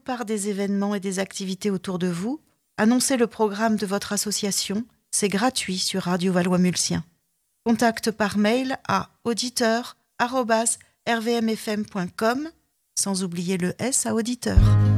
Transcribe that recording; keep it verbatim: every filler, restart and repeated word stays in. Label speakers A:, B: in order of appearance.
A: part des événements et des activités autour de vous. Annoncez le programme de votre association. C'est gratuit sur Radio Valois-Mulsien. Contact par mail à auditeur arobase r v m f m point com, sans oublier le S à auditeur.